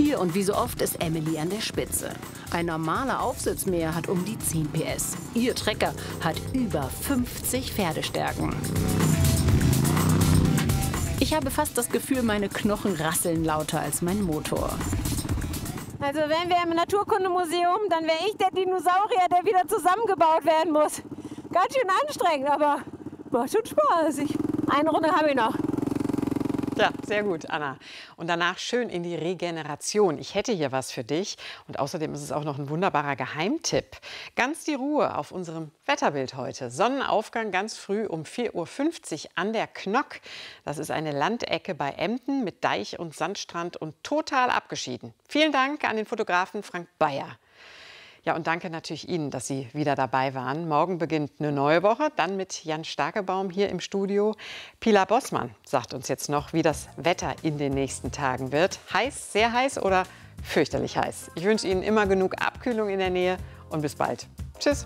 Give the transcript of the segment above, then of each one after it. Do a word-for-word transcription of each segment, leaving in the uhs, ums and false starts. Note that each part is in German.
Hier und wie so oft ist Emily an der Spitze. Ein normaler Aufsitzmäher hat um die zehn P S. Ihr Trecker hat über fünfzig Pferdestärken. Ich habe fast das Gefühl, meine Knochen rasseln lauter als mein Motor. Also wären wir im Naturkundemuseum, dann wäre ich der Dinosaurier, der wieder zusammengebaut werden muss. Ganz schön anstrengend, aber macht schon spaßig. Eine Runde habe ich noch. Ja, sehr gut, Anna. Und danach schön in die Regeneration. Ich hätte hier was für dich. Und außerdem ist es auch noch ein wunderbarer Geheimtipp. Ganz die Ruhe auf unserem Wetterbild heute. Sonnenaufgang ganz früh um vier Uhr fünfzig an der Knock. Das ist eine Landecke bei Emden mit Deich und Sandstrand und total abgeschieden. Vielen Dank an den Fotografen Frank Bayer. Ja, und danke natürlich Ihnen, dass Sie wieder dabei waren. Morgen beginnt eine neue Woche, dann mit Jan Starkebaum hier im Studio. Pilar Bossmann sagt uns jetzt noch, wie das Wetter in den nächsten Tagen wird. Heiß, sehr heiß oder fürchterlich heiß? Ich wünsche Ihnen immer genug Abkühlung in der Nähe und bis bald. Tschüss.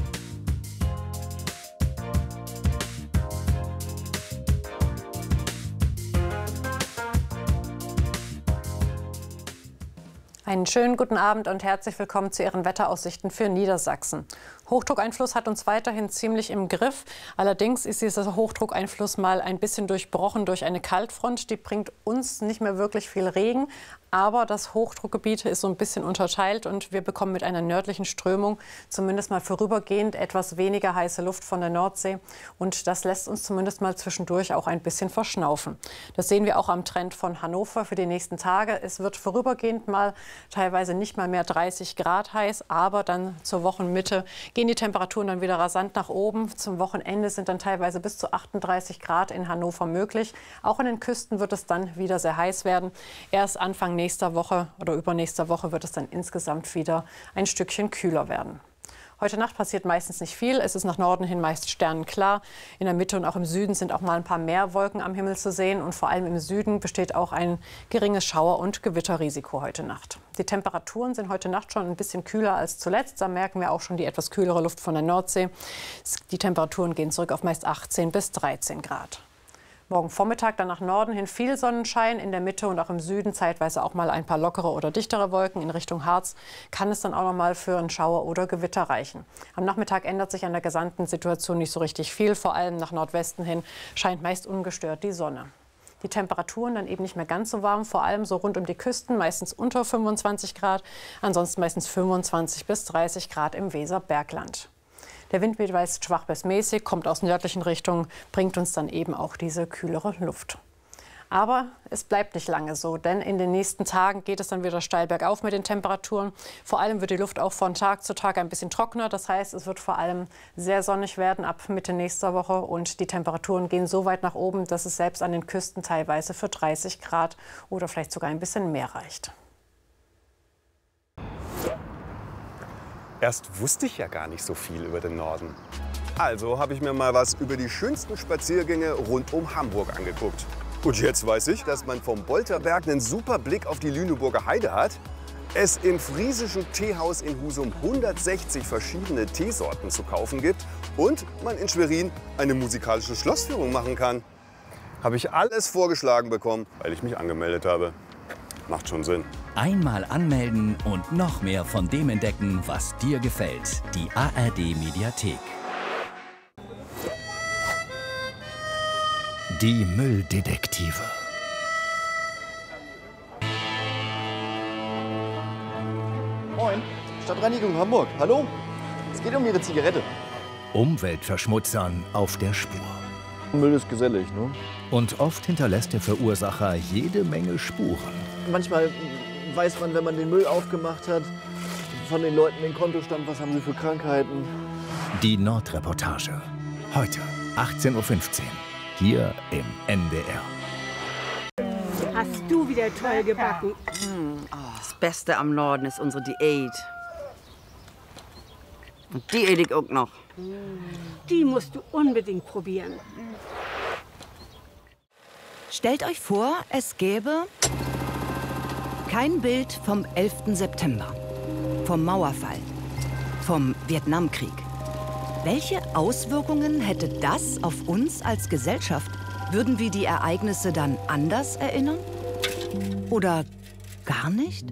Einen schönen guten Abend und herzlich willkommen zu Ihren Wetteraussichten für Niedersachsen. Hochdruckeinfluss hat uns weiterhin ziemlich im Griff. Allerdings ist dieser Hochdruckeinfluss mal ein bisschen durchbrochen durch eine Kaltfront. Die bringt uns nicht mehr wirklich viel Regen. Aber das Hochdruckgebiet ist so ein bisschen unterteilt und wir bekommen mit einer nördlichen Strömung zumindest mal vorübergehend etwas weniger heiße Luft von der Nordsee. Und das lässt uns zumindest mal zwischendurch auch ein bisschen verschnaufen. Das sehen wir auch am Trend von Hannover für die nächsten Tage. Es wird vorübergehend mal teilweise nicht mal mehr dreißig Grad heiß, aber dann zur Wochenmitte gehen die Temperaturen dann wieder rasant nach oben. Zum Wochenende sind dann teilweise bis zu achtunddreißig Grad in Hannover möglich. Auch an den Küsten wird es dann wieder sehr heiß werden. Erst Anfang nächster Woche oder übernächster Woche wird es dann insgesamt wieder ein Stückchen kühler werden. Heute Nacht passiert meistens nicht viel. Es ist nach Norden hin meist sternenklar. In der Mitte und auch im Süden sind auch mal ein paar mehr Wolken am Himmel zu sehen. Und vor allem im Süden besteht auch ein geringes Schauer- und Gewitterrisiko heute Nacht. Die Temperaturen sind heute Nacht schon ein bisschen kühler als zuletzt. Da merken wir auch schon die etwas kühlere Luft von der Nordsee. Die Temperaturen gehen zurück auf meist achtzehn bis dreizehn Grad. Morgen Vormittag dann nach Norden hin viel Sonnenschein, in der Mitte und auch im Süden zeitweise auch mal ein paar lockere oder dichtere Wolken. In Richtung Harz kann es dann auch noch mal für einen Schauer oder Gewitter reichen. Am Nachmittag ändert sich an der gesamten Situation nicht so richtig viel. Vor allem nach Nordwesten hin scheint meist ungestört die Sonne. Die Temperaturen dann eben nicht mehr ganz so warm, vor allem so rund um die Küsten, meistens unter fünfundzwanzig Grad, ansonsten meistens fünfundzwanzig bis dreißig Grad im Weserbergland. Der Wind wird meist schwach bis mäßig, kommt aus nördlichen Richtungen, bringt uns dann eben auch diese kühlere Luft. Aber es bleibt nicht lange so, denn in den nächsten Tagen geht es dann wieder steil bergauf mit den Temperaturen. Vor allem wird die Luft auch von Tag zu Tag ein bisschen trockener. Das heißt, es wird vor allem sehr sonnig werden ab Mitte nächster Woche. Und die Temperaturen gehen so weit nach oben, dass es selbst an den Küsten teilweise für dreißig Grad oder vielleicht sogar ein bisschen mehr reicht. Erst wusste ich ja gar nicht so viel über den Norden. Also habe ich mir mal was über die schönsten Spaziergänge rund um Hamburg angeguckt. Und jetzt weiß ich, dass man vom Bolterberg einen super Blick auf die Lüneburger Heide hat, es im friesischen Teehaus in Husum hundertsechzig verschiedene Teesorten zu kaufen gibt und man in Schwerin eine musikalische Schlossführung machen kann. Habe ich alles vorgeschlagen bekommen, weil ich mich angemeldet habe. Macht schon Sinn. Einmal anmelden und noch mehr von dem entdecken, was dir gefällt. Die A R D-Mediathek. Die Mülldetektive. Moin, Stadtreinigung Hamburg. Hallo? Es geht um Ihre Zigarette. Umweltverschmutzern auf der Spur. Müll ist gesellig, ne? Und oft hinterlässt der Verursacher jede Menge Spuren. Manchmal weiß man, wenn man den Müll aufgemacht hat, von den Leuten den Kontostand, was haben sie für Krankheiten. Die Nordreportage. Heute, achtzehn Uhr fünfzehn. Hier im N D R. Hast du wieder toll gebacken. Hm, oh, das Beste am Norden ist unsere Diät. Und die esse ich auch noch. Die musst du unbedingt probieren. Stellt euch vor, es gäbe kein Bild vom elften September, vom Mauerfall, vom Vietnamkrieg. Welche Auswirkungen hätte das auf uns als Gesellschaft? Würden wir die Ereignisse dann anders erinnern? Oder gar nicht?